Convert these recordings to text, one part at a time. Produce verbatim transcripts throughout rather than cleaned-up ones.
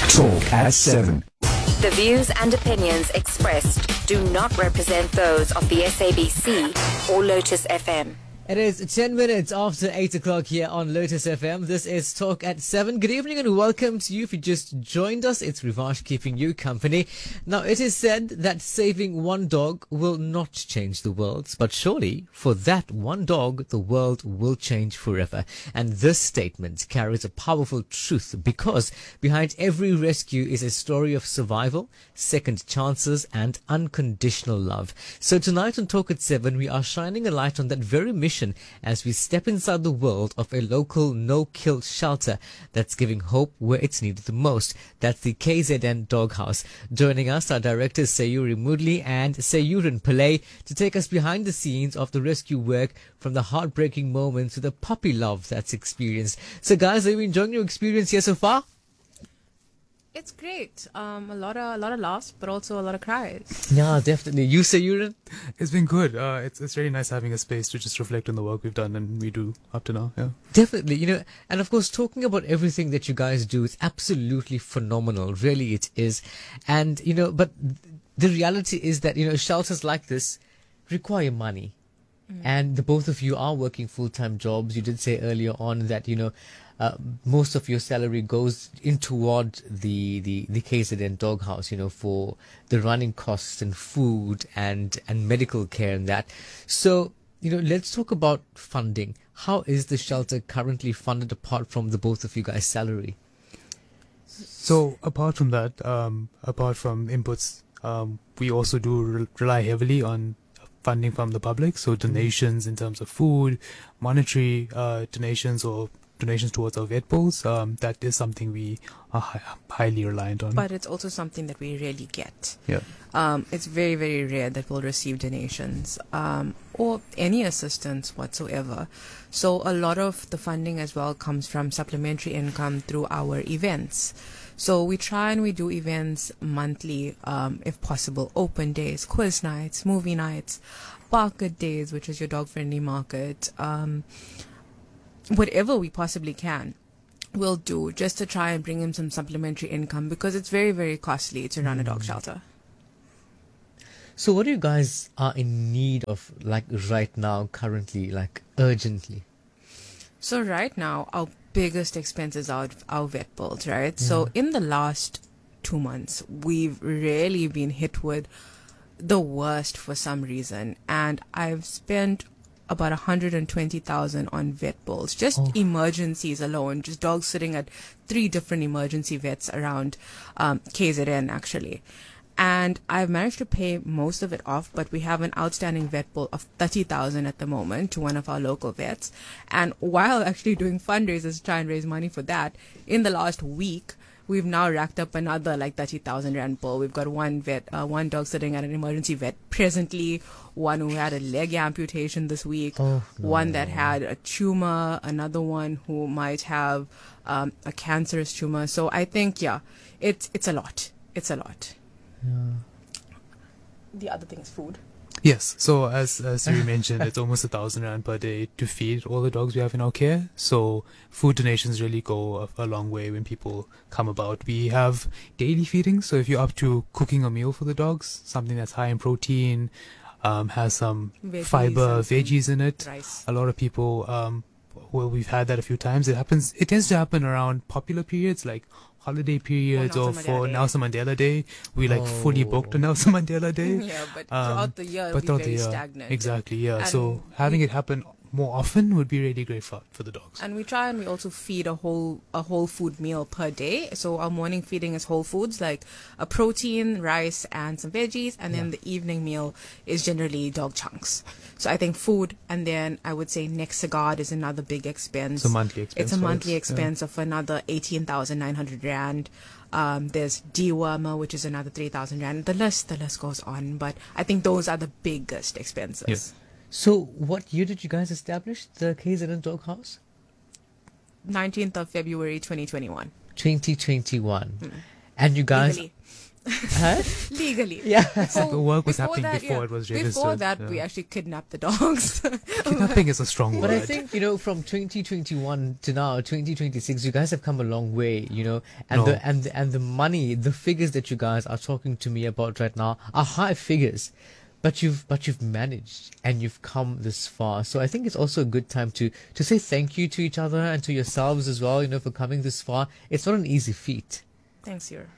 Talk at seven. The views and opinions expressed do not represent those of the S A B C or Lotus F M. It is ten minutes after eight o'clock here on Lotus F M. This is Talk at seven. Good evening and welcome to you. If you just joined us, it's Rivash keeping you company. Now, it is said that saving one dog will not change the world, but surely for that one dog, the world will change forever. And this statement carries a powerful truth because behind every rescue is a story of survival, second chances, and unconditional love. So tonight on Talk at seven, we are shining a light on that very mission as we step inside the world of a local no-kill shelter that's giving hope where it's needed the most. That's the K Z N Doghouse. Joining us are directors Sayuri Mudli and Sayuran Pillay to take us behind the scenes of the rescue work, from the heartbreaking moments to the puppy love that's experienced. So guys, are you enjoying your experience here so far? It's great. Um, a lot of a lot of laughs, but also a lot of cries. Yeah, definitely. You, Sayuran? It's been good. Uh, it's it's really nice having a space to just reflect on the work we've done and we do up to now. Yeah, definitely. You know, and of course, talking about everything that you guys do, it's absolutely phenomenal. Really, it is. And you know, but the reality is that you know, shelters like this require money, mm. and the both of you are working full-time jobs. You did say earlier on that you know. Uh, most of your salary goes in toward the, the, the K Z N Doghouse, you know, for the running costs and food and, and medical care and that. So, you know, let's talk about funding. How is the shelter currently funded apart from the both of you guys' salary? So, apart from that, um, apart from inputs, um, we also do re- rely heavily on funding from the public. So, donations in terms of food, monetary uh, donations or donations towards our vet bills, um, that is something we are hi- highly reliant on. But it's also something that we rarely get. Yeah. Um, it's very, very rare that we'll receive donations um, or any assistance whatsoever. So a lot of the funding as well comes from supplementary income through our events. So we try and we do events monthly, um, if possible, open days, quiz nights, movie nights, market days, which is your dog-friendly market, um, whatever we possibly can, we'll do just to try and bring him some supplementary income because it's very, very costly to run a dog shelter. So what do you guys are in need of, like right now, currently, like urgently? So right now, our biggest expense is our, our vet bills, right? Yeah. So in the last two months, we've really been hit with the worst for some reason. And I've spent about one hundred twenty thousand on vet bills, just oh. emergencies alone, just dogs sitting at three different emergency vets around um, K Z N actually. And I've managed to pay most of it off, but we have an outstanding vet bill of thirty thousand at the moment to one of our local vets. And while actually doing fundraisers to try and raise money for that, in the last week, we've now racked up another like thirty thousand rand bill. We've got one vet, uh, one dog sitting at an emergency vet presently, one who had a leg amputation this week, oh, no. one that had a tumor, another one who might have um, a cancerous tumor. So I think, yeah, it's it's a lot. It's a lot. Yeah. The other thing is food. Yes. So as as you mentioned, it's almost a thousand rand per day to feed all the dogs we have in our care. So food donations really go a, a long way when people come about. We have daily feedings. So if you're up to cooking a meal for the dogs, something that's high in protein, um, has some Veggies fiber, veggies in it. Rice. A lot of people, um, well, we've had that a few times. It happens. It tends to happen around popular periods like holiday periods or, or for Day. Nelson Mandela Day. We like oh. fully booked on Nelson Mandela Day. Yeah, but Um, throughout the year, it'll but be throughout very the year, stagnant. exactly, yeah. And So having we- it happen more often would be really great for for the dogs. And we try and we also feed a whole a whole food meal per day. So our morning feeding is whole foods like a protein, rice, and some veggies, and then Yeah. the evening meal is generally dog chunks. So I think food, and then I would say Nexigard is another big expense. It's a monthly expense. It's a for monthly us, expense of another eighteen thousand nine hundred rand. Um, there's dewormer, which is another three thousand rand. The list, the list goes on, but I think those are the biggest expenses. Yes. So what year did you guys establish the K Z N Doghouse? nineteenth of February twenty twenty-one. twenty twenty-one. Mm. And you guys... Legally. Huh? Legally. Yeah. Before, The work was before happening that, before yeah, it was Before registered, that, yeah. we actually kidnapped the dogs. Kidnapping is a strong But word. I think, you know, from twenty twenty-one to now, twenty twenty-six, you guys have come a long way, you know, and No. the and and the money, the figures that you guys are talking to me about right now are high figures, but you've but you've managed and you've come this far. So I think it's also a good time to to say thank you to each other and to yourselves as well, you know, for coming this far. It's not an easy feat. Thanks, Yor.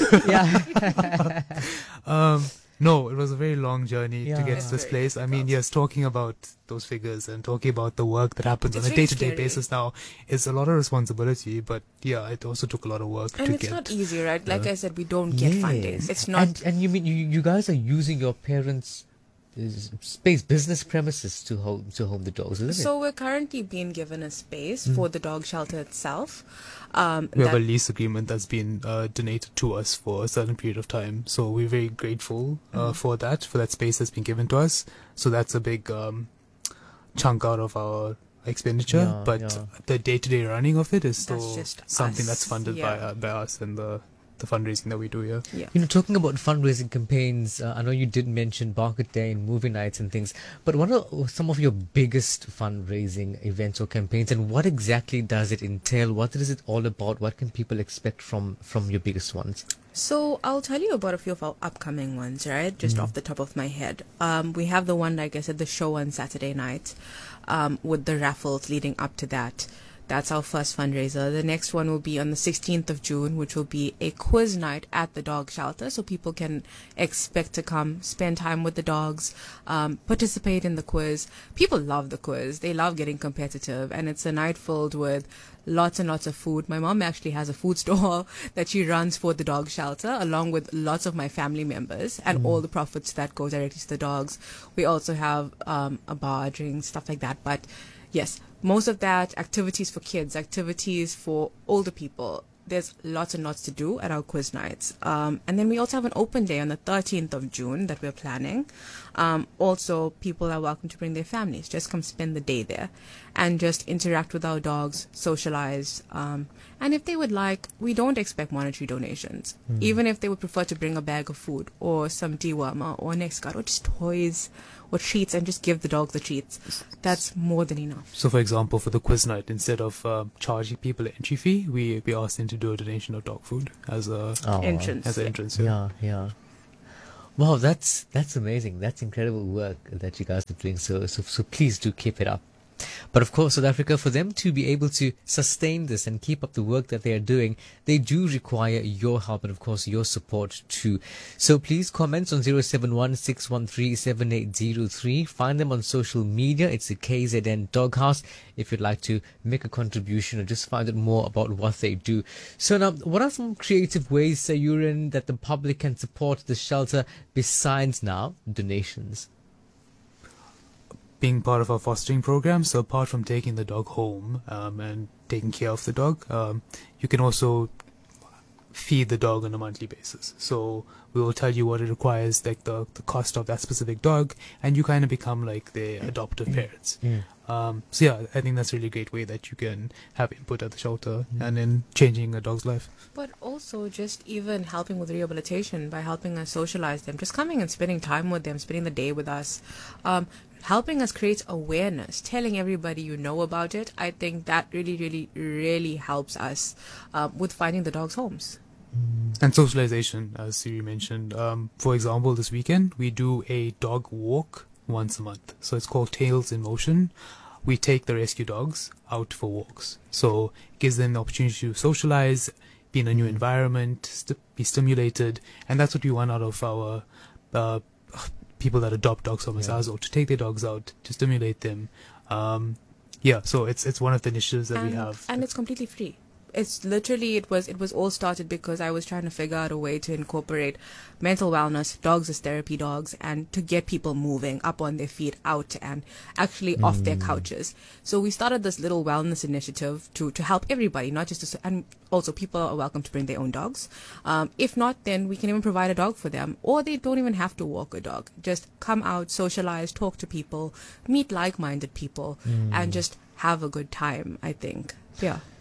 Yeah. Um, no, it was a very long journey Yeah. to get It's to this very place. I mean, yes, talking about those figures and talking about the work that happens It's on a really day-to-day scary. basis now is a lot of responsibility. But yeah, it also took a lot of work And to it's get. not easy, right? Like I said, we don't get funding. Yes. It's not. And, and you mean you, you guys are using your parents' uh, space, business premises to home to home the dogs, isn't So we're currently being given a space Mm. for the dog shelter itself. Um, We have a that- lease agreement that's been uh, donated to us for a certain period of time. So we're very grateful uh, Mm-hmm. for that, for that space that's been given to us. So that's a big um, chunk out of our expenditure. Yeah, but yeah. the day-to-day running of it is That's still just something us, that's funded by, yeah. uh, by us and the, the fundraising that we do here. yeah. You know, talking about fundraising campaigns, uh, I know you did mention Market Day and movie nights and things, but what are some of your biggest fundraising events or campaigns, and what exactly does it entail? What is it all about? What can people expect from, from your biggest ones? So I'll tell you about a few of our upcoming ones, right? Just Mm-hmm. off the top of my head. Um, we have the one, like I said, the show on Saturday night, um, with the raffles leading up to that. That's our first fundraiser. The next one will be on the sixteenth of June, which will be a quiz night at the dog shelter. So people can expect to come, spend time with the dogs, um, participate in the quiz. People love the quiz. They love getting competitive. And it's a night filled with lots and lots of food. My mom actually has a food stall that she runs for the dog shelter, along with lots of my family members, and all the profits that go directly to the dogs. We also have um, a bar, drinks, stuff like that. But yes, most of that, activities for kids, activities for older people. There's lots and lots to do at our quiz nights. Um, and then we also have an open day on the thirteenth of June that we're planning. Um, also, people are welcome to bring their families. Just come spend the day there and just interact with our dogs, socialize. Um, and if they would like, we don't expect monetary donations. Even if they would prefer to bring a bag of food or some dewormer or Nexgard or just toys or treats and just give the dog the treats, that's more than enough. So, for example, for the quiz night, instead of um, charging people an entry fee, we, we asked them to do a donation of dog food as a Oh, Entrance. as an yeah. entrance. Yeah, yeah. Wow, that's that's amazing. That's incredible work that you guys are doing. So, so, so please do keep it up. But of course, South Africa, for them to be able to sustain this and keep up the work that they are doing, they do require your help and, of course, your support too. So please comment on zero seven one six one three seven eight zero three. Find them on social media. It's the K Z N Doghouse if you'd like to make a contribution or just find out more about what they do. So now, what are some creative ways, Sayurin, that the public can support the shelter besides now donations? Being part of our fostering program, so apart from taking the dog home um, and taking care of the dog, um, you can also feed the dog on a monthly basis. So we will tell you what it requires, like the, the cost of that specific dog, and you kind of become like the adoptive parents. Mm. Um, so yeah, I think that's a really great way that you can have input at the shelter and in changing a dog's life. But also just even helping with rehabilitation by helping us socialize them, just coming and spending time with them, spending the day with us, um, helping us create awareness, telling everybody you know about it. I think that really, really, really helps us um, with finding the dogs' homes. And socialization, as Siri mentioned. Um, for example, this weekend we do a dog walk once a month. So it's called Tails in Motion. We take the rescue dogs out for walks. So it gives them the opportunity to socialize, be in a new environment, st- be stimulated. And that's what we want out of our uh, people that adopt dogs from us Yeah. as well, to take their dogs out, to stimulate them. Um, yeah, so it's it's one of the initiatives that and, we have. and it's completely free. It's literally it was it was all started because I was trying to figure out a way to incorporate mental wellness, dogs as therapy dogs, and to get people moving up on their feet, out and actually off their couches. So we started this little wellness initiative to to help everybody, not just to, and also people are welcome to bring their own dogs. Um, if not, then we can even provide a dog for them, or they don't even have to walk a dog. Just come out, socialize, talk to people, meet like-minded people, and just have a good time. I think, yeah.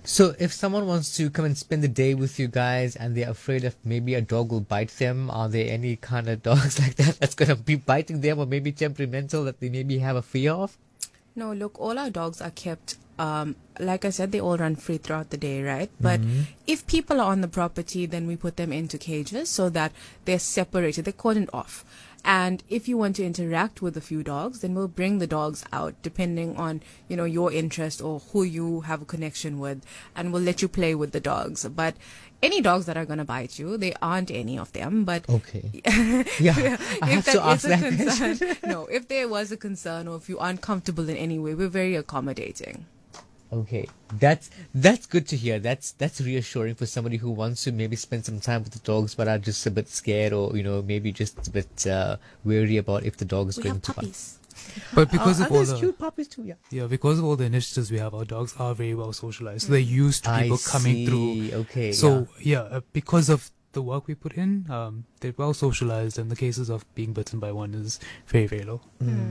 So if someone wants to come and spend the day with you guys and they're afraid of maybe a dog will bite them, are there any kind of dogs like that that's going to be biting them, or maybe temperamental that they maybe have a fear of? No, look, all our dogs are kept, um, like I said, they all run free throughout the day, right? But Mm-hmm. if people are on the property, then we put them into cages so that they're separated, they're cordoned off. And if you want to interact with a few dogs, then we'll bring the dogs out depending on, you know, your interest or who you have a connection with, and we'll let you play with the dogs. But any dogs that are going to bite you, they aren't any of them, but Okay. Yeah, I have if to ask is a that concern, no, if there was a concern or if you aren't comfortable in any way, we're very accommodating. Okay, that's that's good to hear. That's that's reassuring for somebody who wants to maybe spend some time with the dogs, but are just a bit scared, or you know maybe just a bit uh, wary about if the dog is We going have to bite. puppies. But because Oh, of and all there's the cute puppies too. Yeah. yeah, because of all the initiatives we have, our dogs are very well socialized. So they're used to I people coming through. see. Okay. So yeah, uh, because of the work we put in, um, they're well socialized, and the cases of being bitten by one is very, very low.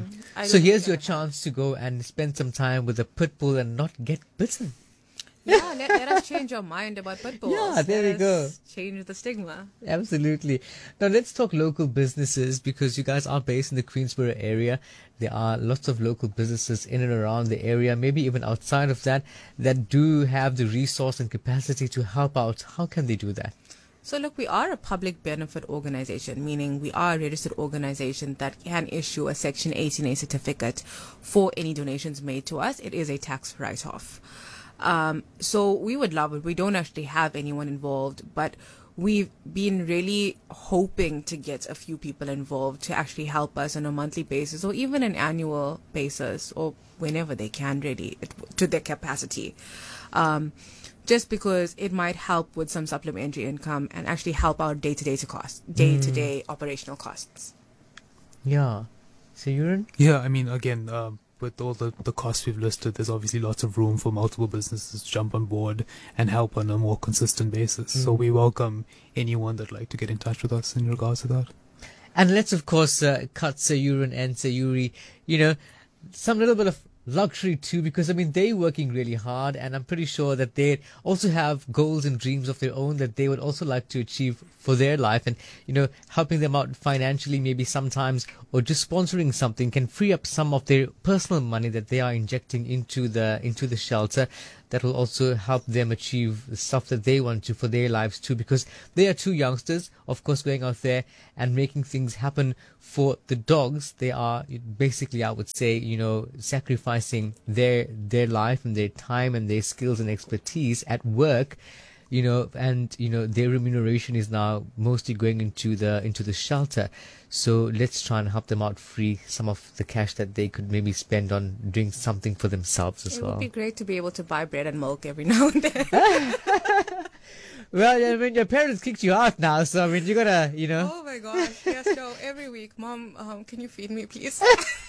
I So don't here's think your that- chance to go and spend some time with a pit bull and not get bitten. Yeah, let, let us change your mind about pit bulls. Yeah, there Let we go. us Change the stigma. Absolutely. Now let's talk local businesses, because you guys are based in the Queensborough area. There are lots of local businesses in and around the area, maybe even outside of that, that do have the resource and capacity to help out. How can they do that? So look, we are a public benefit organization, meaning we are a registered organization that can issue a Section eighteen A certificate for any donations made to us. It is a tax write-off. Um, so we would love it. We don't actually have anyone involved, but we've been really hoping to get a few people involved to actually help us on a monthly basis or even an annual basis, or whenever they can, really, it- to their capacity. Um, just because it might help with some supplementary income and actually help our day-to-day to cost, day-to-day operational costs. Yeah. So you're Yeah, I mean, again, um, with all the, the costs we've listed, there's obviously lots of room for multiple businesses to jump on board and help on a more consistent basis. So we welcome anyone that'd like to get in touch with us in regards to that. And let's, of course, uh, cut Sayuran and Sayuri, you know, some little bit of luxury too, because, I mean, they're working really hard, and I'm pretty sure that they also have goals and dreams of their own that they would also like to achieve for their life. And, you know, helping them out financially maybe sometimes, or just sponsoring something, can free up some of their personal money that they are injecting into the into the shelter. That will also help them achieve the stuff that they want to for their lives too, because they are two youngsters, of course, going out there and making things happen for the dogs. They are basically, I would say, you know, sacrificing their their life and their time and their skills and expertise at work, you know, and you know their remuneration is now mostly going into the into the shelter. So let's try and help them out, free some of the cash that they could maybe spend on doing something for themselves as It well. would be great to be able to buy bread and milk every now and then. Well, I mean, your parents kicked you out now, so I mean, you gotta, you know. Oh my gosh, yes, no, every week, Mom, um, can you feed me, please?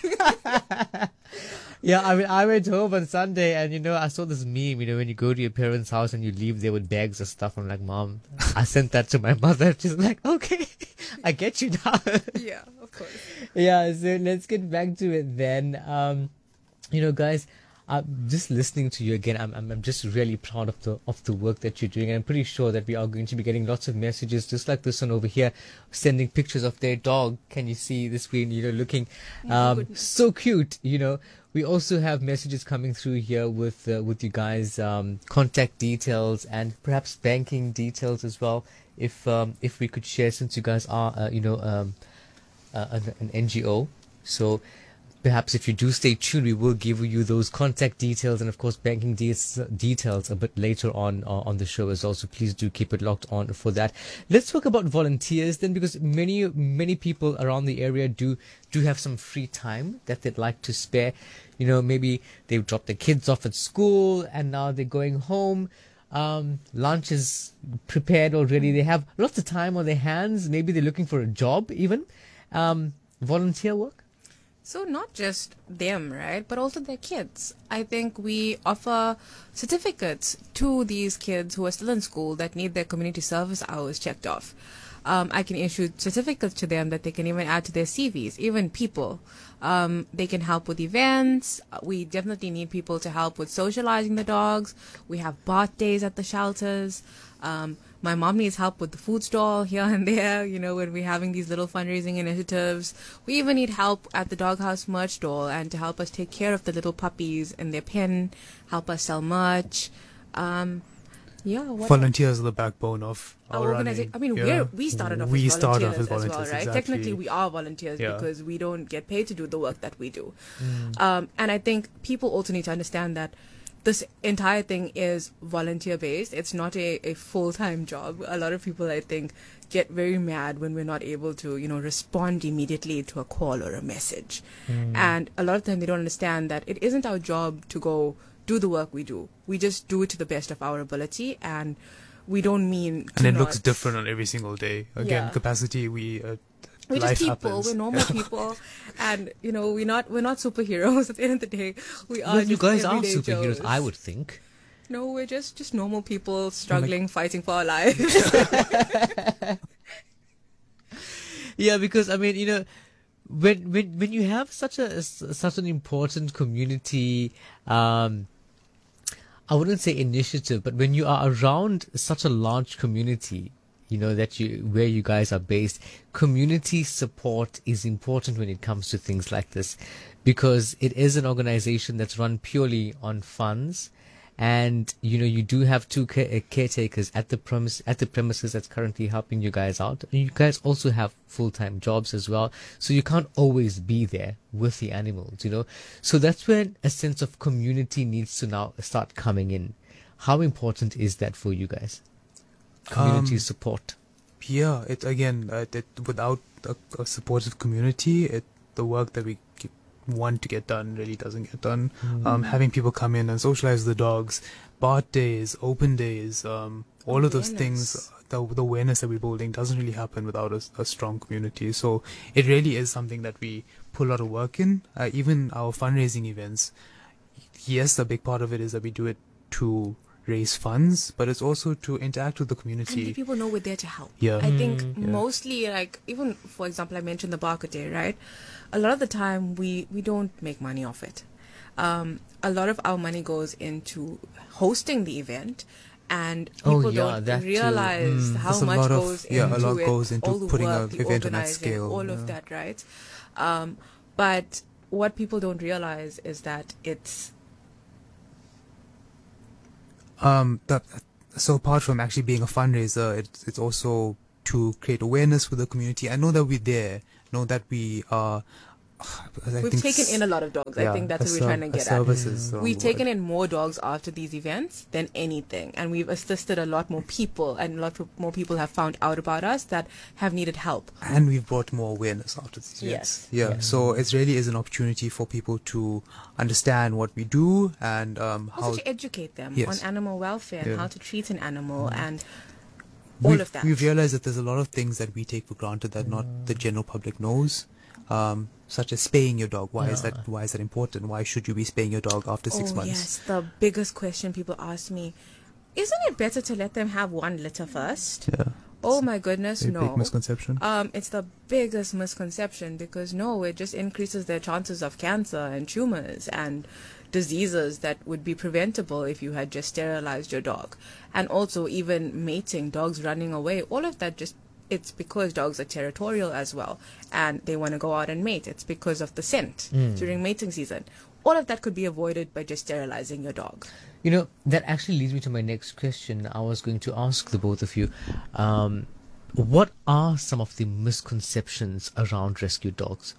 Yeah, I mean, I went home on Sunday, and you know, I saw this meme. You know, when you go to your parents' house and you leave there with bags of stuff. I'm like, Mom, I sent that to my mother. She's like, okay, I get you now. Yeah, of course. Yeah, so let's get back to it then. Um, you know, guys, I'm just listening to you again. I'm, I'm I'm just really proud of the of the work that you're doing, and I'm pretty sure that we are going to be getting lots of messages, just like this one over here, sending pictures of their dog. Can you see the screen? You know, looking um, so cute. You know, we also have messages coming through here with uh, with you guys, um, contact details and perhaps banking details as well. If um, if we could share, since you guys are uh, you know um, uh, an, an N G O, so. Perhaps if you do stay tuned, we will give you those contact details and, of course, banking de- details a bit later on uh, on the show as well. So please do keep it locked on for that. Let's talk about volunteers then, because many many people around the area do do have some free time that they'd like to spare. You know, maybe they've dropped their kids off at school and now they're going home. Um, lunch is prepared already. They have lots of time on their hands. Maybe they're looking for a job even. Um, volunteer work. So not just them, right, but also their kids. I think we offer certificates to these kids who are still in school that need their community service hours checked off. Um, I can issue certificates to them that they can even add to their C Vs. Even people, um, they can help with events. Uh, We definitely need people to help with socializing the dogs. We have bath days at the shelters. Um, my mom needs help with the food stall here and there, you know, when we're having these little fundraising initiatives. We even need help at the doghouse merch stall and to help us take care of the little puppies in their pen, help us sell merch. Um, yeah, what Volunteers are the backbone of our, our running. organization. I mean, Yeah. we're, we started off we as started volunteers off as as well, volunteers, right? exactly. Technically, we are volunteers Yeah. because we don't get paid to do the work that we do. Um, and I think people also need to understand that this entire thing is volunteer based. It's not a, a full time job. A lot of people, I think, get very mad when we're not able to, you know, respond immediately to a call or a message. And a lot of time they don't understand that it isn't our job to go do the work we do. We just do it to the best of our ability, and we don't mean And to it not- looks different on every single day. Again, Yeah. capacity, we uh, We're life just people. happens. We're normal people, and you know we're not we're not superheroes. At the end of the day, we are. Well, you just guys are everyday superheroes, Joes. I would think. No, we're just just normal people struggling, fighting for our lives. Yeah, because I mean, you know, when when when you have such a such an important community, um, I wouldn't say initiative, but when you are around such a large community, you know that you where you guys are based, community support is important when it comes to things like this, because it is an organization that's run purely on funds. And you know you do have two care- uh, caretakers at the premise at the premises that's currently helping you guys out. And you guys also have full-time jobs as well, so you can't always be there with the animals. You know, so that's when a sense of community needs to now start coming in. How important is that for you guys? Community Um, support. Yeah, it again, uh, it, without a, a supportive community, it the work that we g- want to get done really doesn't get done. Um, having people come in and socialize with the dogs, bath days, open days, um, all of those things, Awareness. the, the awareness that we're building doesn't really happen without a, a strong community. So it really is something that we put a lot of work in. Uh, even our fundraising events, yes, a big part of it is that we do it to raise funds, but it's also to interact with the And community. let people know we're there to help. Yeah. I think yeah. mostly, like, even for example, I mentioned the Barker Day, right? A lot of the time, we, we don't make money off it. Um, a lot of our money goes into hosting the event, and Oh, people yeah, don't that too. realize Mm, how there's a much lot of- goes yeah, a into lot it, goes into all the putting work, a the event on that organizing, scale, all yeah. of that, right? Um, but what people don't realize is that it's Um, that, so apart from actually being a fundraiser, it's, it's also to create awareness with the community. I know that we're there, know that we are. I we've think taken s- in a lot of dogs. I yeah, think that's a what we're ser- trying to a get at. services around We've the taken world. in more dogs after these events than anything, and we've assisted a lot more people, and a lot of more people have found out about us that have needed help. and we've brought more awareness after these Yes. events. Yeah, so it really is an opportunity for people to understand what we do and um, how Also to educate them Yes. on animal welfare and Yeah. how to treat an animal and all we've, of that. we've realized that there's a lot of things that we take for granted that not the general public knows, um, such as spaying your dog. Why is Yeah. that? Why is that important? Why should you be spaying your dog after six oh, months? yes, the biggest question people ask me, isn't it better to let them have one litter first? Yeah, Oh my goodness, a no. big misconception. Um, it's the biggest misconception because no, it just increases their chances of cancer and tumors and diseases that would be preventable if you had just sterilized your dog. And also even mating, dogs running away, all of that just, it's because dogs are territorial as well and they want to go out and mate. It's because of the scent during mating season. All of that could be avoided by just sterilizing your dog. You know, that actually leads me to my next question. I was going to ask the both of you, um, what are some of the misconceptions around rescue dogs?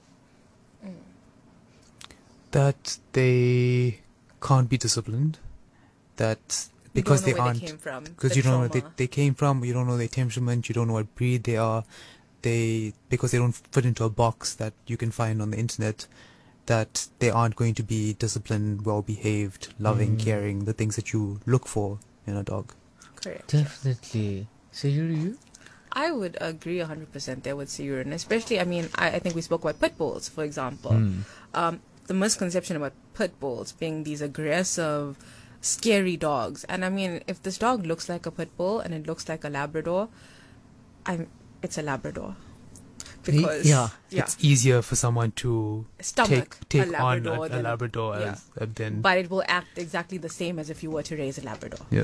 That they can't be disciplined. That because you don't know they where aren't they came from, because the you don't know where they, trauma. they came from. You don't know their temperament. You don't know what breed they are. They because they don't fit into a box that you can find on the internet. That they aren't going to be disciplined, well behaved, loving, caring, the things that you look for in a dog. Correct. Definitely. So you, you? I would agree one hundred percent there with Sayur, and especially, I mean, I, I think we spoke about pit bulls, for example. Um, the misconception about pit bulls being these aggressive, scary dogs. And I mean, if this dog looks like a pit bull and it looks like a Labrador, I'm it's a Labrador. Because yeah. yeah. It's easier for someone to Stomach take take a on Labrador a, a than- Labrador yeah. as uh, then but it will act exactly the same as if you were to raise a Labrador. yeah.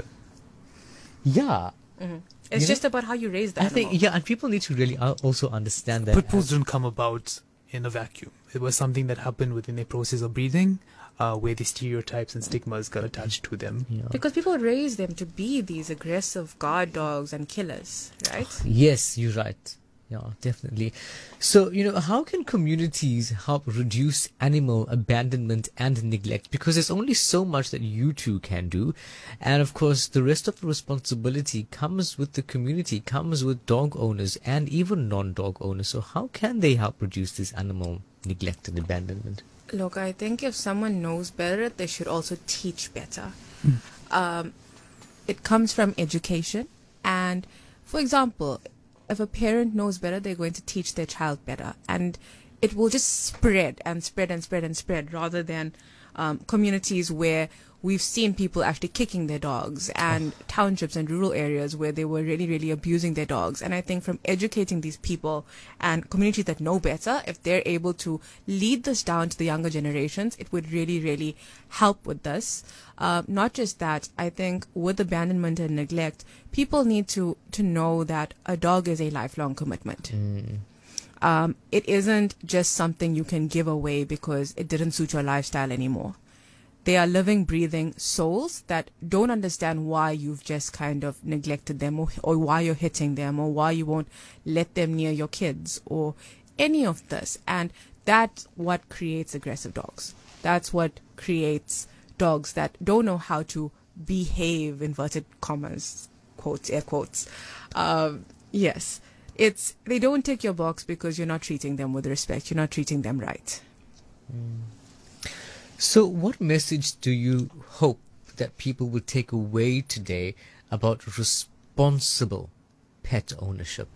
Yeah. It's You just about how you raise the I animal. think, yeah, and people need to really uh, also understand that. Pit bulls didn't come about in a vacuum. It was something that happened within a process of breeding, uh, where the stereotypes and stigmas got attached to them. Yeah. Because people raise them to be these aggressive guard dogs and killers, right? Yes, you're right. Yeah, definitely. So, you know, how can communities help reduce animal abandonment and neglect? Because there's only so much that you two can do. And of course, the rest of the responsibility comes with the community, comes with dog owners and even non-dog owners. So how can they help reduce this animal neglect and abandonment? Look, I think if someone knows better, they should also teach better. Um, it comes from education. And, for example, if a parent knows better, they're going to teach their child better. And it will just spread and spread and spread and spread rather than um, communities where we've seen people actually kicking their dogs and oh. townships and rural areas where they were really, really abusing their dogs. And I think from educating these people and communities that know better, if they're able to lead this down to the younger generations, it would really, really help with this. Uh, not just that, I think with abandonment and neglect, people need to, to know that a dog is a lifelong commitment. Mm. Um, it isn't just something you can give away because it didn't suit your lifestyle anymore. They are living, breathing souls that don't understand why you've just kind of neglected them or, or why you're hitting them or why you won't let them near your kids or any of this. And that's what creates aggressive dogs. That's what creates dogs that don't know how to behave, inverted commas, quotes, air quotes. Um, yes, it's they don't tick your box because you're not treating them with respect. You're not treating them right. Mm. So what message do you hope that people will take away today about responsible pet ownership?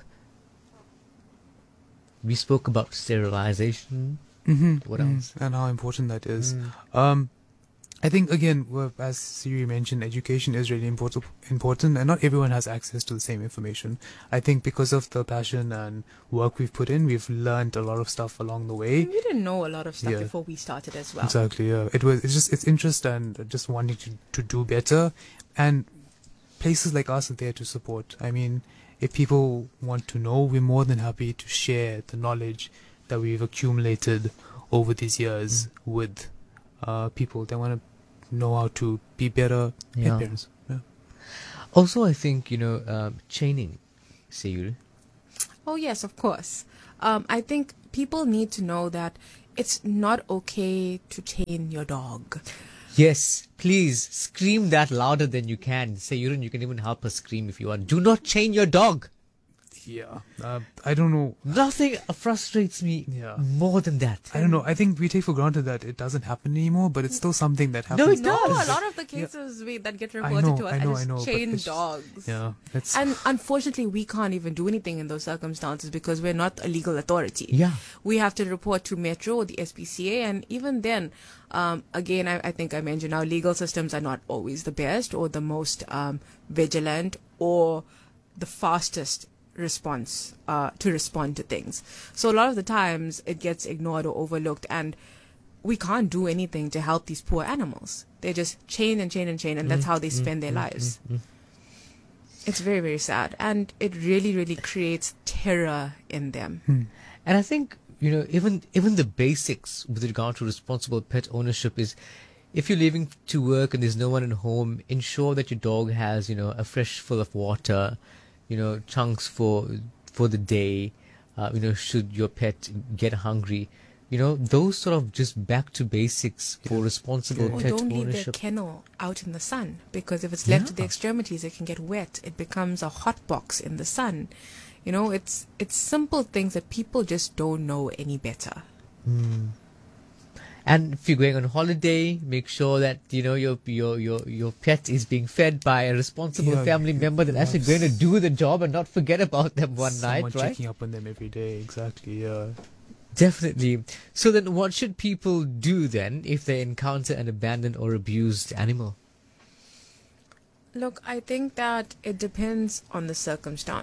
We spoke about sterilization. Mm-hmm. What mm, else? And how important that is. Mm. Um, I think, again, well, as Siri mentioned, education is really important, important, and not everyone has access to the same information. I think because of the passion and work we've put in, we've learned a lot of stuff along the way. We didn't know a lot of stuff Yeah. before we started as well. Exactly, yeah. It was, it's just, it's interest and just wanting to, to do better. And places like us are there to support. I mean, if people want to know, we're more than happy to share the knowledge that we've accumulated over these years mm. with uh, people that want to know how to be better pet Yeah. parents. Yeah. Also, I think, you know, um, chaining, Sayuri. Oh, yes, of course. Um, I think people need to know that it's not okay to chain your dog. Yes, please scream that louder than you can. Sayuri, you can even help us scream if you want. Do not chain your dog. Yeah. Uh, I don't know. Nothing frustrates me Yeah. more than that. I don't know. I think we take for granted that it doesn't happen anymore, but it's still something that No, happens. it No, does. a lot of the cases we, that get I reported know, to us I know, are I just know, but chained it's- dogs. Yeah. It's, And unfortunately, we can't even do anything in those circumstances because we're not a legal authority. Yeah. We have to report to Metro or the S P C A, and even then, um, again, I, I think I mentioned our legal systems are not always the best or the most um, vigilant or the fastest response uh, to respond to things. So a lot of the times it gets ignored or overlooked, and we can't do anything to help these poor animals. They're just chained and chained and chained, and that's how they spend their lives. It's very, very sad, and it really, really creates terror in them. Hmm. And I think, you know, even even the basics with regard to responsible pet ownership is, if you're leaving to work and there's no one at home, ensure that your dog has, you know, a fresh full of water, you know, chunks for for the day. Uh, you know, should your pet get hungry, you know, those sort of just back to basics for responsible Yeah. Or pet don't leave their ownership. kennel out in the sun, because if it's left to the Yeah. extremities, it can get wet. It becomes a hot box in the sun. You know, it's it's simple things that people just don't know any better. Mm. And if you're going on holiday, make sure that, you know, your your your your pet is being fed by a responsible Yeah, family yeah, member that's actually going to do the job and not forget about them one someone night, right? checking up on them every day. Exactly. Yeah. Definitely. So then what should people do then if they encounter an abandoned or abused animal? Look, I think that it depends on the circumstance.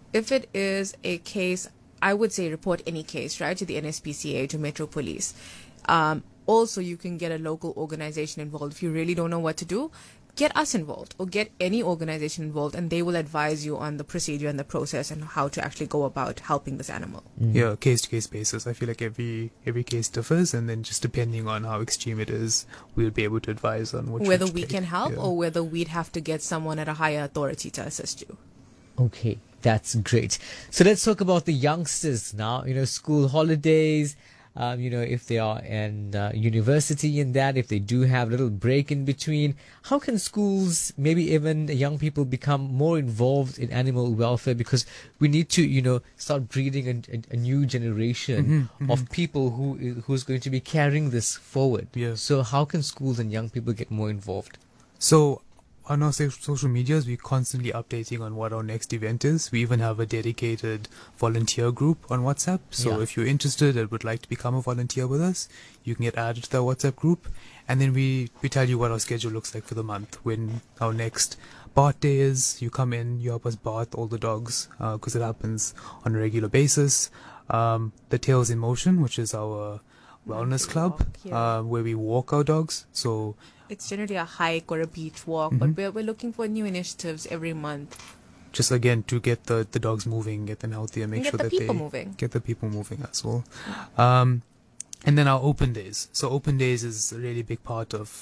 If it is a case, I would say report any case, right, to the N S P C A, to Metro Police. Um, also, you can get a local organization involved. If you really don't know what to do, get us involved or get any organization involved, and they will advise you on the procedure and the process and how to actually go about helping this animal. Yeah, case to case basis. I feel like every every case differs, and then just depending on how extreme it is, we'll be able to advise on which Whether route to we take. can help Yeah. or whether we'd have to get someone at a higher authority to assist you. Okay, that's great. So let's talk about the youngsters now. You know, school holidays. Um, you know, if they are in uh, university and that, if they do have a little break in between, how can schools, maybe even young people, become more involved in animal welfare? Because we need to, you know, start breeding a, a, a new generation Mhm, of people who who's going to be carrying this forward. Yeah. So how can schools and young people get more involved? So on our so- social medias, we're constantly updating on what our next event is. We even have a dedicated volunteer group on WhatsApp. So Yeah. if you're interested and would like to become a volunteer with us, you can get added to the WhatsApp group. And then we, we tell you what our schedule looks like for the month. When our next bath day is, you come in, you help us bath all the dogs, because it happens on a regular basis. Um, the Tails in Motion, which is our wellness club, Walk, yeah. uh, where we walk our dogs. So It's generally a hike or a beach walk, Mhm. but we're, we're looking for new initiatives every month. just again to get the, the dogs moving, get them healthy, and make And get sure the that people they moving. get the people moving as well. Um, and then our open days. So open days is a really big part of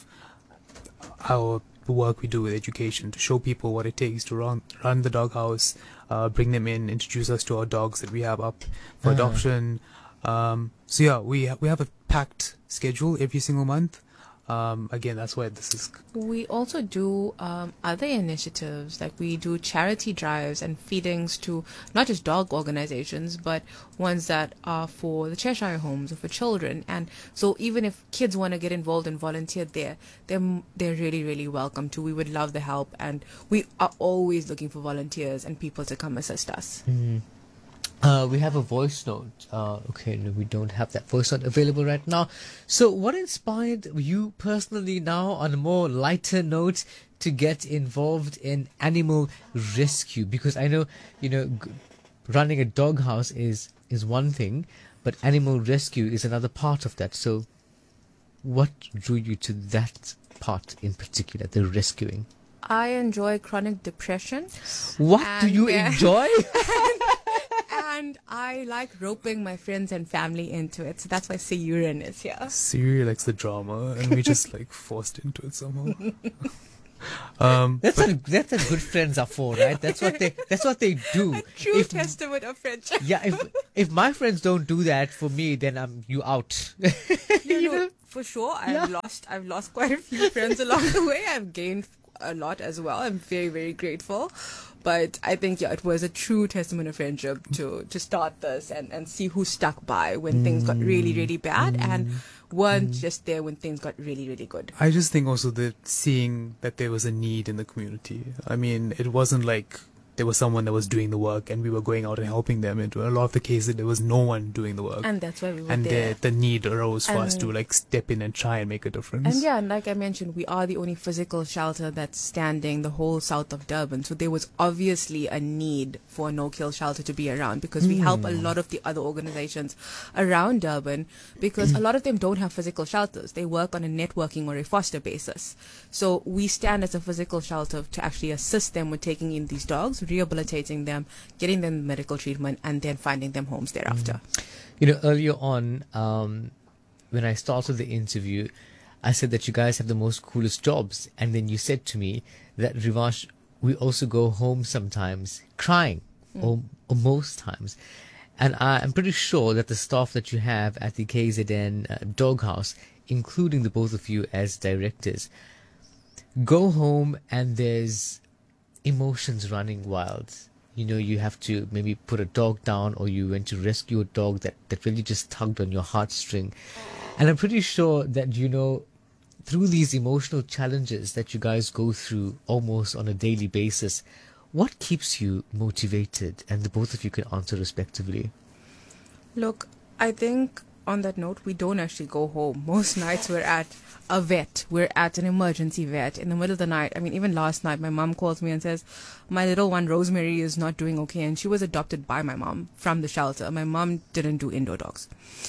our the work we do with education, to show people what it takes to run run the doghouse, uh, bring them in, introduce us to our dogs that we have up for Ah. adoption. Um, so yeah, we ha- we have a packed schedule every single month. Um, again, that's why this is. We also do um, other initiatives, like we do charity drives and feedings to not just dog organizations, but ones that are for the Cheshire Homes or for children. And so even if kids want to get involved and volunteer there, they're, they're really, really welcome to. We would love the help, and we are always looking for volunteers and people to come assist us. Uh, we have a voice note. Uh, okay, no, we don't have that voice note available right now. So what inspired you personally now, on a more lighter note, to get involved in animal rescue? Because I know, you know, g- running a doghouse is, is one thing, but animal rescue is another part of that. So what drew you to that part in particular, the rescuing? I enjoy chronic depression. What do And, you uh, enjoy? And I like roping my friends and family into it. So that's why Sayurin is here. Siri likes the drama, and we just like forced into it somehow. um, That's what that's what good friends are for, right? That's what they that's what they do. True If- testament of friendship. Yeah, if if my friends don't do that for me, then I'm you out. You You know, know? for sure. I've Yeah. lost I've lost quite a few friends along the way. I've gained a lot as well. I'm very, very grateful. But I think yeah, it was a true testament of friendship to to start this and, and see who stuck by when things got really, really bad and weren't just there when things got really, really good. I just think also that seeing that there was a need in the community. I mean, it wasn't like there was someone that was doing the work and we were going out and helping them. In a lot of the cases, there was no one doing the work. And that's why we were And there. the, the need arose for us And- to like step in and try and make a difference. And yeah, and like I mentioned, we are the only physical shelter that's standing the whole south of Durban. So there was obviously a need for a no-kill shelter to be around, because we help a lot of the other organizations around Durban, because a lot of them don't have physical shelters. They work on a networking or a foster basis. So we stand as a physical shelter to actually assist them with taking in these dogs, rehabilitating them, getting them medical treatment, and then finding them homes thereafter. You know, earlier on, um, when I started the interview, I said that you guys have the most coolest jobs, and then you said to me that Rivash, we also go home sometimes crying, or, or most times. And I, I'm pretty sure that the staff that you have at the K Z N uh, Doghouse, including the both of you as directors, go home and there's emotions running wild. You know, you have to maybe put a dog down, or you went to rescue a dog that, that really just tugged on your heartstring. And I'm pretty sure that, you know, through these emotional challenges that you guys go through almost on a daily basis, what keeps you motivated? And the both of you can answer respectively. Look, I think on that note, we don't actually go home. Most nights we're at a vet. We're at an emergency vet in the middle of the night. I mean, even last night, my mom calls me and says, my little one, Rosemary, is not doing okay. And she was adopted by my mom from the shelter. My mom didn't do indoor dogs.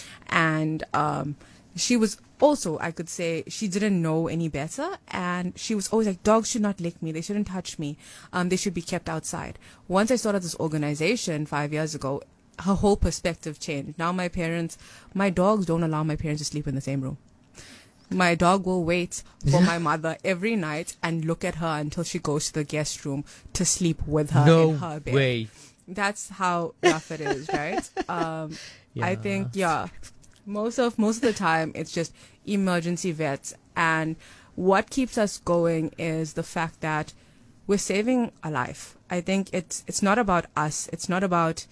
And um, she was also, I could say, she didn't know any better. And she was always like, dogs should not lick me. They shouldn't touch me. Um, they should be kept outside. Once I started this organization five years ago, her whole perspective changed. Now my parents, my dogs don't allow my parents to sleep in the same room. My dog will wait for my mother every night and look at her until she goes to the guest room to sleep with her No in her bed. way. That's how rough it is, right? Um, I Yeah. think, yeah, most of most of the time it's just emergency vets, and what keeps us going is the fact that we're saving a life. I think it's it's not about us. It's not about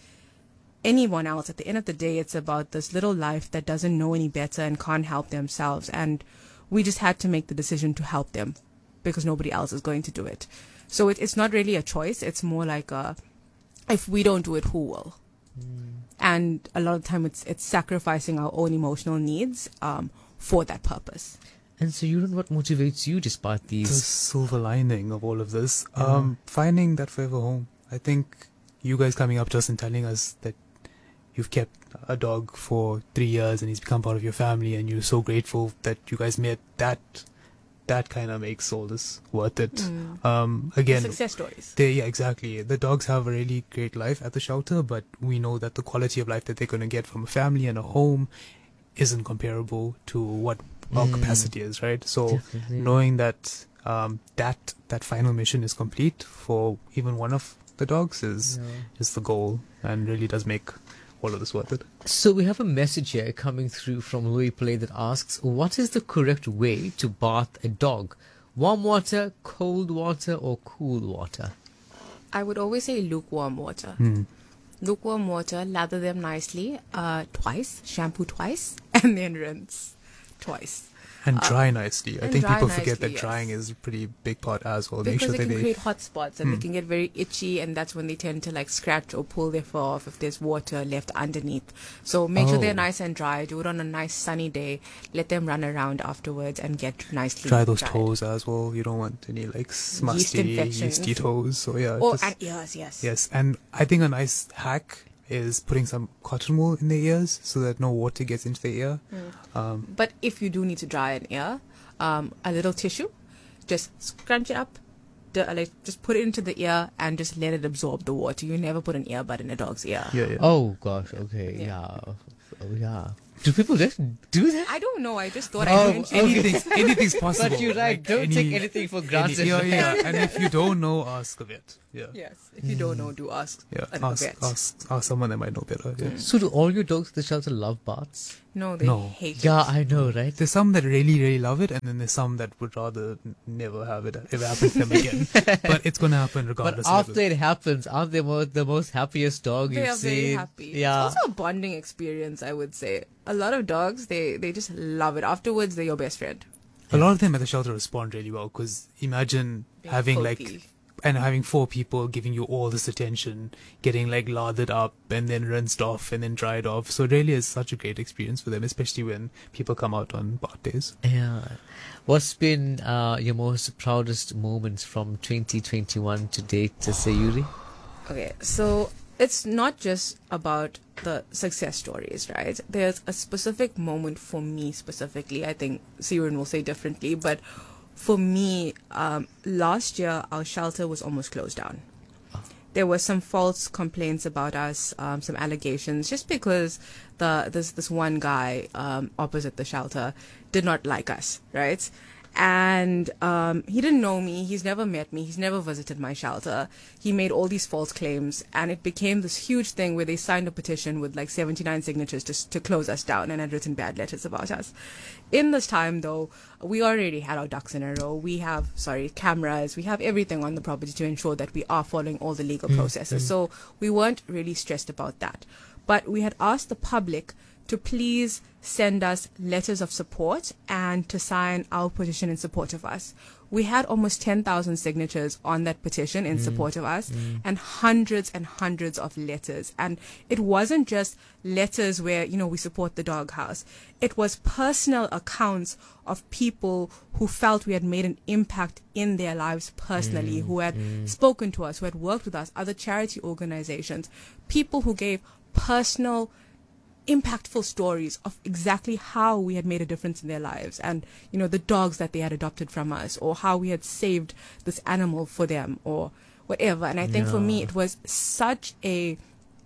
anyone else. At the end of the day, it's about this little life that doesn't know any better and can't help themselves. And we just had to make the decision to help them because nobody else is going to do it. So it, it's not really a choice. It's more like a, if we don't do it, who will? Mm. And a lot of the time it's, it's sacrificing our own emotional needs um, for that purpose. And so, you know what motivates you despite The these? silver lining of all of this, Yeah. um, finding that forever home. I think you guys coming up to us and telling us that you've kept a dog for three years and he's become part of your family, and you're so grateful that you guys met. That that kind of makes all this worth it. Mm. Um, again, Success stories. they, yeah, exactly. The dogs have a really great life at the shelter, but we know that the quality of life that they're going to get from a family and a home isn't comparable to what our Mm. capacity is, right? So Definitely. knowing that um, that that final mission is complete for even one of the dogs is Yeah. is the goal, and really does make all of this worth it. So we have a message here coming through from Louis Play that asks, what is the correct way to bath a dog? Warm water, cold water, or cool water? I would always say lukewarm water. Hmm. Lukewarm water, lather them nicely uh, twice, shampoo twice, and then rinse twice. And dry nicely. I and think dry people forget nicely, that yes. drying is a pretty big part as well. Make Because sure it that can they create hot spots and Hmm. they can get very itchy, and that's when they tend to like scratch or pull their fur off if there's water left underneath. So make sure Oh. they're nice and dry. Do it on a nice sunny day. Let them run around afterwards and get nicely dry those dried. toes as well. You don't want any like s- musty, infections. yeasty toes. So yeah, Oh, just- and ears, yes. yes. And I think a nice hack is putting some cotton wool in their ears so that no water gets into their ear. Um, But if you do need to dry an ear, um, a little tissue, just scrunch it up, d- like just put it into the ear and just let it absorb the water. You never put an earbud in a dog's ear. yeah, yeah. Oh gosh, okay, Yeah. yeah. Oh, yeah. Do people just do that? I don't know. I just thought Oh, I mentioned okay. Anything, anything's possible. But you're right, Like don't any- take anything for any- granted. yeah, yeah. And if you don't know, ask a vet. Yeah. Yes. If you don't know, do ask. Yeah, an- ask, a vet. ask, ask someone that might know better. Yeah. So do all your dogs at the shelter love baths? No, they No. hate Yeah, it. I know, right? There's some that really, really love it, and then there's some that would rather n- never have it ever happen to them again. But it's gonna happen But regardless. after of it. it happens, aren't they mo- the most happiest dog They you've are seen? very happy. Yeah. It's also a bonding experience, I would say. A lot of dogs, they, they just love it. Afterwards, they're your best friend. A lot of them at the shelter respond really well, because imagine Being having filthy. like and having four people giving you all this attention, getting like lathered up and then rinsed off and then dried off. So it really is such a great experience for them, especially when people come out on bath days. Yeah. What's been uh, your most proudest moments from twenty twenty-one to date, Sayuri? Okay, so it's not just about the success stories, right? There's a specific moment for me specifically. I think Siren will say differently, but for me, um, last year our shelter was almost closed down. There were some false complaints about us, um, some allegations, just because the this this one guy um, opposite the shelter did not like us, right? And um, he didn't know me. He's never met me. He's never visited my shelter. He made all these false claims, and it became this huge thing where they signed a petition with like seventy-nine signatures just to close us down and had written bad letters about us. In this time, though, we already had our ducks in a row. We have, sorry, cameras. We have everything on the property to ensure that we are following all the legal processes. So we weren't really stressed about that. But we had asked the public to please send us letters of support and to sign our petition in support of us. we had almost ten thousand signatures on that petition in support of us, and hundreds and hundreds of letters. And it wasn't just letters where, you know, we support the doghouse. It was personal accounts of people who felt we had made an impact in their lives personally, who had spoken to us, who had worked with us, other charity organizations, people who gave personal impactful stories of exactly how we had made a difference in their lives, and, you know, the dogs that they had adopted from us, or how we had saved this animal for them, or whatever. And I think for me, it was such a,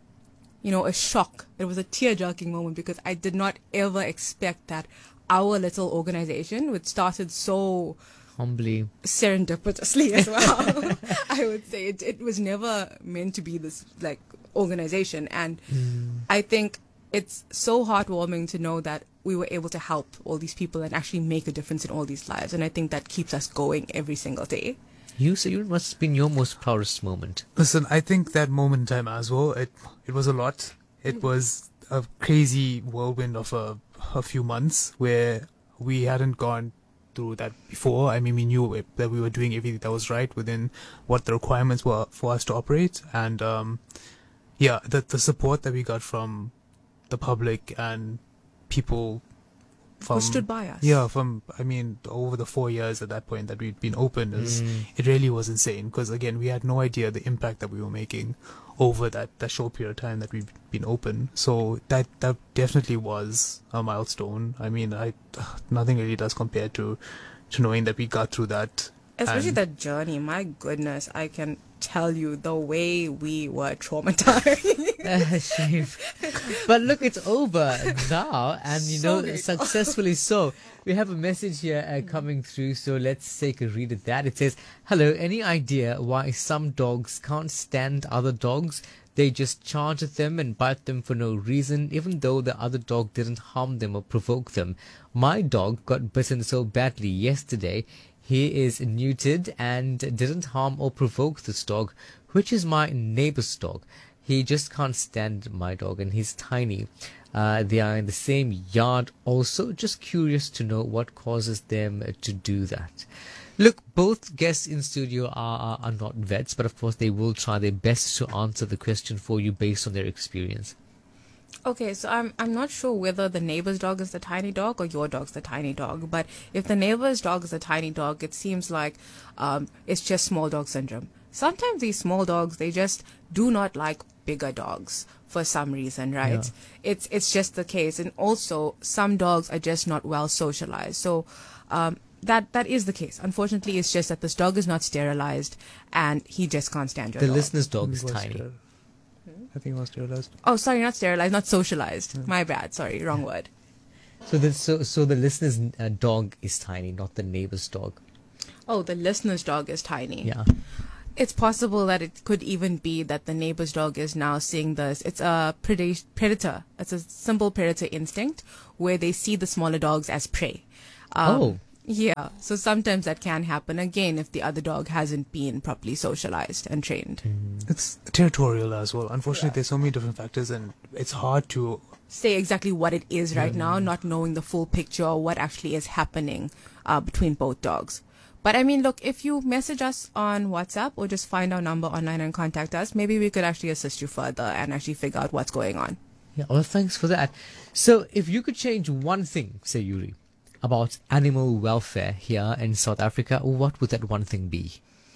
you know, a shock. It was a tear-jerking moment, because I did not ever expect that our little organization, which started so Humbly. serendipitously as well, I would say it, it was never meant to be this, like, organization. And I think it's so heartwarming to know that we were able to help all these people and actually make a difference in all these lives. And I think that keeps us going every single day. You say it must have been your most proudest moment. Listen, I think that moment in time as well, it it was a lot. It was a crazy whirlwind of a, a few months where we hadn't gone through that before. I mean, we knew it, that we were doing everything that was right within what the requirements were for us to operate. And um, yeah, the, the support that we got from the public and people from Who stood by us. Yeah, from, I mean, over the four years at that point that we'd been open, is it really was insane. Because again, we had no idea the impact that we were making over that, that short period of time that we've been open. So that that definitely was a milestone. I mean, I nothing really does compare to to knowing that we got through that. Especially And- that journey. My goodness, I can tell you the way we were traumatized. Uh, shame. But look, it's over now, and you So know, grateful. successfully so. We have a message here uh, coming through, so let's take a read at that. It says, "Hello, any idea why some dogs can't stand other dogs? They just charge at them and bite them for no reason, even though the other dog didn't harm them or provoke them. My dog got bitten so badly yesterday. He is neutered and didn't harm or provoke this dog, which is my neighbor's dog. He just can't stand my dog, and he's tiny. Uh, they are in the same yard also. Just curious to know what causes them to do that." Look, both guests in studio are, are, are not vets, but of course they will try their best to answer the question for you based on their experience. Okay, so I'm I'm not sure whether the neighbor's dog is the tiny dog or your dog's the tiny dog. But if the neighbor's dog is a tiny dog, it seems like um, it's just small dog syndrome. Sometimes these small dogs, they just do not like bigger dogs for some reason, right? Yeah. It's it's just the case. And also, some dogs are just not well socialized. So um, that that is the case. Unfortunately, it's just that this dog is not sterilized and he just can't stand your The dog. listener's dog It is was tiny. steril- I think it was sterilized. Oh, sorry, not sterilized, not socialized. My bad. Sorry, wrong word. So the, so, so the listener's uh, dog is tiny, not the neighbor's dog. Oh, the listener's dog is tiny. Yeah. It's possible that it could even be that the neighbor's dog is now seeing this. It's a preda- predator. It's a simple predator instinct where they see the smaller dogs as prey. Um, Oh. Yeah. So sometimes that can happen again if the other dog hasn't been properly socialized and trained. It's territorial as well. Unfortunately, there's so many different factors, and it's hard to. Say exactly what it is right now, not knowing the full picture or what actually is happening uh, between both dogs. But I mean, look, if you message us on WhatsApp or just find our number online and contact us, maybe we could actually assist you further and actually figure out what's going on. Yeah, well, thanks for that. So, if you could change one thing, say Yuri, about animal welfare here in South Africa, what would that one thing be?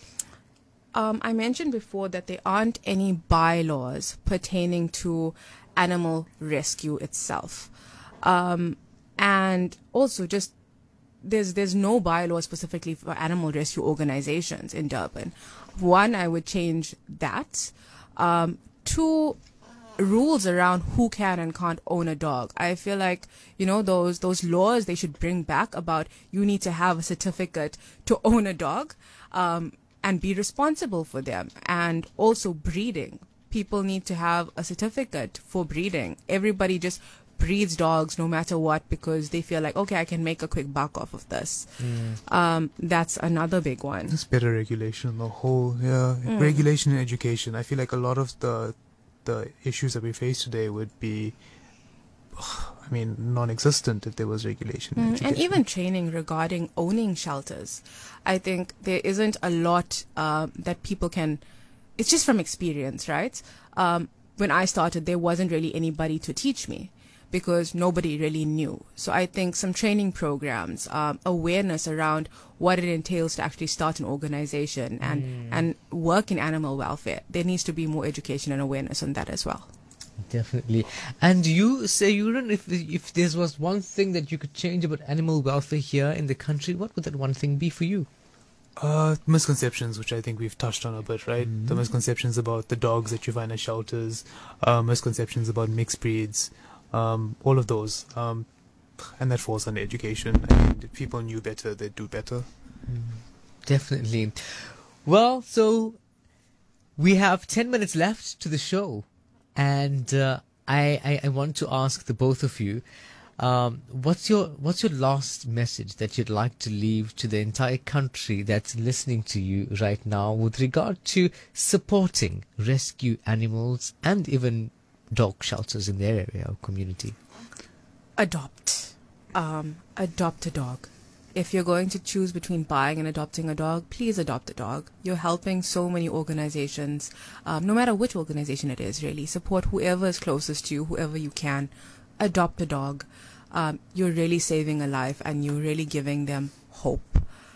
Um, I mentioned before that there aren't any bylaws pertaining to animal rescue itself. Um, and also just there's there's no bylaw specifically for animal rescue organizations in Durban. One, I would change that. Um, two, rules around who can and can't own a dog. I feel like, you know, those those laws they should bring back about you need to have a certificate to own a dog, um, and be responsible for them. And also breeding. People need to have a certificate for breeding. Everybody just breeds dogs no matter what because they feel like, okay, I can make a quick buck off of this. Mm. Um, that's another big one. There's better regulation, the whole, yeah, Mm. regulation and education. I feel like a lot of the the issues that we face today would be, I mean, non-existent if there was regulation. Mm, and education. even training regarding owning shelters. I think there isn't a lot um, that people can, it's just from experience, right? Um, when I started, there wasn't really anybody to teach me because nobody really knew. So I think some training programs, um, awareness around what it entails to actually start an organization and, mm. and work in animal welfare. There needs to be more education and awareness on that as well. Definitely. And you, Sayuran, if if there was one thing that you could change about animal welfare here in the country, what would that one thing be for you? Uh, misconceptions, which I think we've touched on a bit, right? Mm-hmm. The misconceptions about the dogs that you find at shelters, uh, misconceptions about mixed breeds, um, all of those. Um, and that falls under education. I mean, if people knew better, they'd do better. Definitely. Well, so we have ten minutes left to the show. And uh, I, I I want to ask the both of you, um, what's your what's your last message that you'd like to leave to the entire country that's listening to you right now with regard to supporting rescue animals and even dog shelters in their area or community? Adopt. Um, adopt a dog. If you're going to choose between buying and adopting a dog, please adopt a dog. You're helping so many organizations, um, no matter which organization it is, really. Support whoever is closest to you, whoever you can. Adopt a dog. Um, you're really saving a life and you're really giving them hope.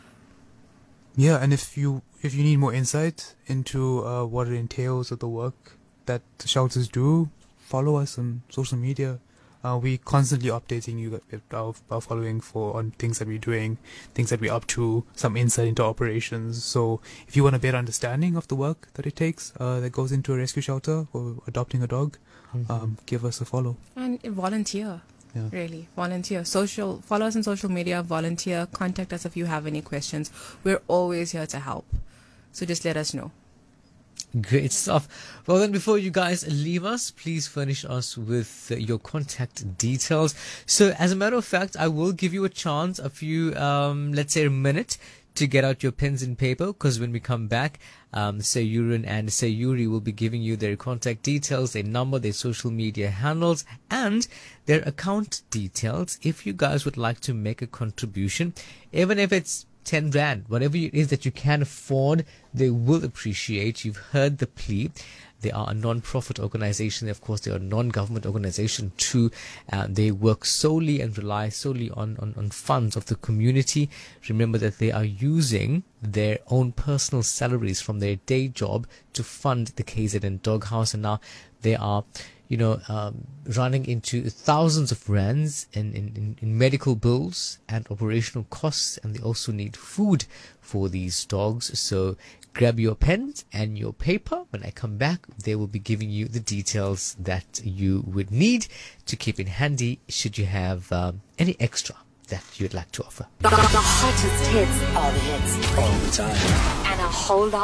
Yeah, and if you if you need more insight into uh, what it entails of the work that the shelters do, follow us on social media. Uh, we constantly updating you our, our following for on things that we're doing, things that we're up to, some insight into operations. So if you want a better understanding of the work that it takes uh, that goes into a rescue shelter or adopting a dog, mm-hmm. um, give us a follow. And volunteer. Yeah. Really, volunteer. Social, follow us on social media, volunteer, contact us if you have any questions. We're always here to help. So just let us know. Great stuff. Well, then, before you guys leave us, please furnish us with uh, your contact details. So, as a matter of fact, I will give you a chance, a few, um, let's say a minute, to get out your pens and paper, because when we come back, um, Sayuran and Sayuri will be giving you their contact details, their number, their social media handles, and their account details if you guys would like to make a contribution, even if it's ten rand, whatever it is that you can afford, they will appreciate. You've heard the plea. They are a non-profit organization. Of course, they are a non-government organization too. Uh, they work solely and rely solely on, on, on funds of the community. Remember that they are using their own personal salaries from their day job to fund the K Z N Dog House. And now they are, you know, um, running into thousands of rands in, in, in medical bills and operational costs, and they also need food for these dogs. So grab your pens and your paper. When I come back, they will be giving you the details that you would need to keep in handy should you have um, any extra that you'd like to offer. The, the hottest hits, all the hits, all the time, and a whole lot